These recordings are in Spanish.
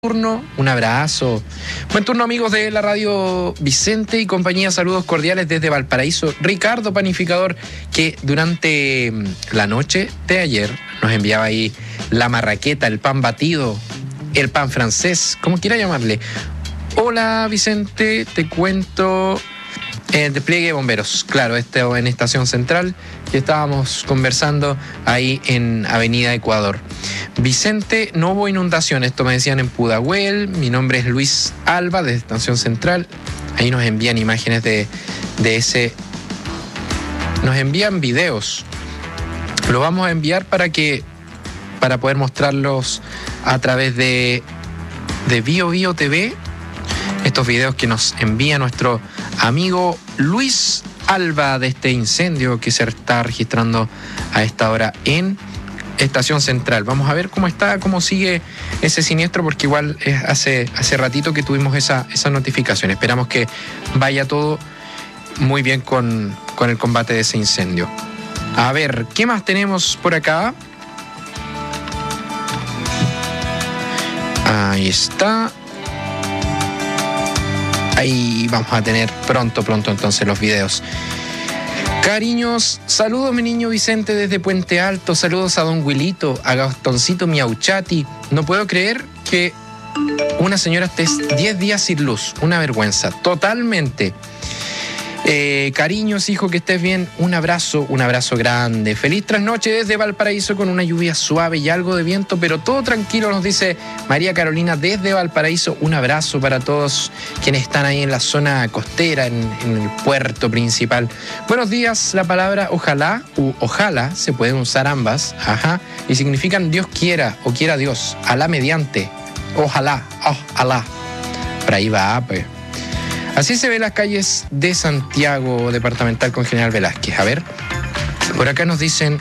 turno, un abrazo. Buen turno, amigos de la radio Vicente y compañía. Saludos cordiales desde Valparaíso. Ricardo Panificador, que durante la noche de ayer nos enviaba ahí la marraqueta, el pan batido, el pan francés, como quiera llamarle. Hola Vicente, te cuento despliegue de bomberos. Claro, en Estación Central, que estábamos conversando ahí en Avenida Ecuador. Vicente, no hubo inundación, esto me decían en Pudahuel. Mi nombre es Luis Alba, de Estación Central. Ahí nos envían imágenes de ese. Nos envían videos. Lo vamos a enviar para poder mostrarlos a través de BioBio TV. Estos videos que nos envía nuestro amigo Luis Alba de este incendio que se está registrando a esta hora en Estación Central. Vamos a ver cómo sigue ese siniestro, porque igual hace ratito que tuvimos esa notificación. Esperamos que vaya todo muy bien con el combate de ese incendio. A ver, ¿qué más tenemos por acá? Ahí está. Ahí vamos a tener pronto entonces los videos. Cariños, saludos mi niño Vicente desde Puente Alto, saludos a don Wilito, a Gastoncito Miauchati. No puedo creer que una señora esté 10 días sin luz, una vergüenza, totalmente. Cariños, hijo, que estés bien, un abrazo grande. Feliz trasnoche desde Valparaíso con una lluvia suave y algo de viento, pero todo tranquilo, nos dice María Carolina desde Valparaíso. Un abrazo para todos quienes están ahí en la zona costera, en el puerto principal. Buenos días, la palabra ojalá u ojalá se pueden usar ambas, y significan Dios quiera o quiera Dios, Alá mediante, ojalá, Alá. Por ahí va, pues. Así se ven las calles de Santiago departamental con General Velázquez. A ver, por acá nos dicen...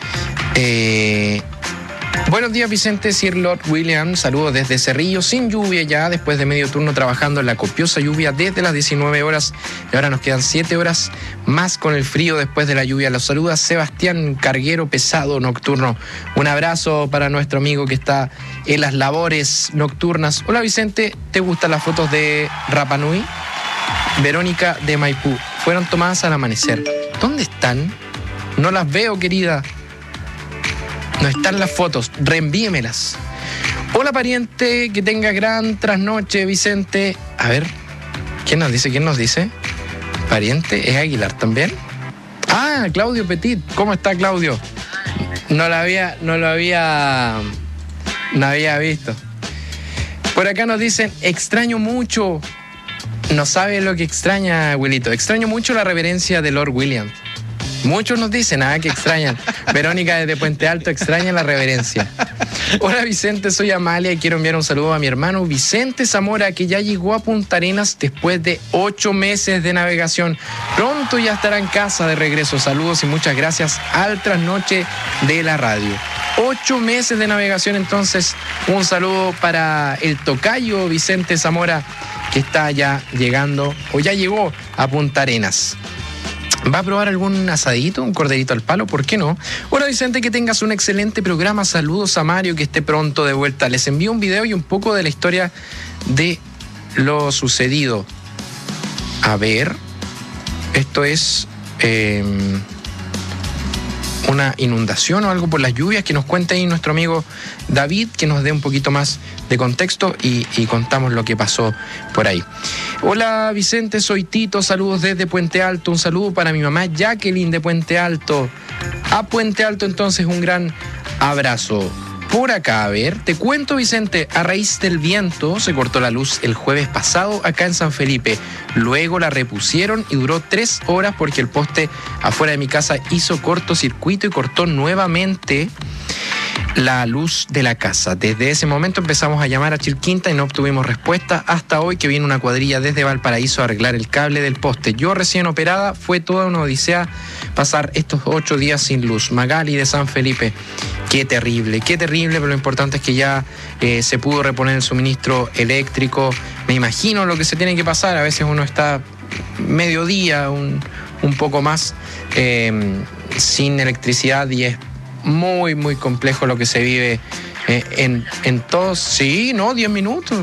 buenos días Vicente, Sir Lord William, saludos desde Cerrillo, sin lluvia ya, después de medio turno trabajando en la copiosa lluvia desde las 19 horas y ahora nos quedan 7 horas más con el frío después de la lluvia. Los saluda Sebastián Carguero, pesado nocturno. Un abrazo para nuestro amigo que está en las labores nocturnas. Hola Vicente, ¿te gustan las fotos de Rapa Nui? Verónica de Maipú, fueron tomadas al amanecer. ¿Dónde están? No las veo, querida. No están las fotos, reenvíemelas. Hola pariente, que tenga gran trasnoche, Vicente. A ver, ¿quién nos dice? Pariente, ¿es Aguilar también? Ah, Claudio Petit, ¿cómo está Claudio? No lo había visto. Por acá nos dicen, extraño mucho. No sabe lo que extraña, Wilito. Extraño mucho la reverencia de Lord William. Muchos nos dicen, que extrañan. Verónica desde Puente Alto extraña la reverencia. Hola Vicente, soy Amalia y quiero enviar un saludo a mi hermano Vicente Zamora, que ya llegó a Punta Arenas después de 8 meses de navegación. Pronto ya estará en casa de regreso. Saludos y muchas gracias al trasnoche de la radio. 8 meses de navegación, entonces un saludo para el tocayo Vicente Zamora, que está ya llegando o ya llegó a Punta Arenas. ¿Va a probar algún asadito, un corderito al palo? ¿Por qué no? Hola Vicente, que tengas un excelente programa. Saludos a Mario, que esté pronto de vuelta. Les envío un video y un poco de la historia de lo sucedido. A ver, esto es una inundación o algo por las lluvias, que nos cuente ahí nuestro amigo David, que nos dé un poquito más de contexto y contamos lo que pasó por ahí. Hola Vicente, soy Tito, saludos desde Puente Alto, un saludo para mi mamá Jacqueline de Puente Alto. A Puente Alto entonces un gran abrazo. Por acá, a ver, te cuento Vicente, a raíz del viento se cortó la luz el jueves pasado acá en San Felipe. Luego la repusieron y duró 3 horas porque el poste afuera de mi casa hizo cortocircuito y cortó nuevamente la luz de la casa. Desde ese momento empezamos a llamar a Chilquinta y no obtuvimos respuesta hasta hoy, que viene una cuadrilla desde Valparaíso a arreglar el cable del poste. Yo recién operada, fue toda una odisea pasar estos 8 días sin luz. Magali de San Felipe, qué terrible, pero lo importante es que ya se pudo reponer el suministro eléctrico. Me imagino lo que se tiene que pasar, a veces uno está mediodía, un poco más sin electricidad y es muy complejo lo que se vive En todos, sí, no, 10 minutos.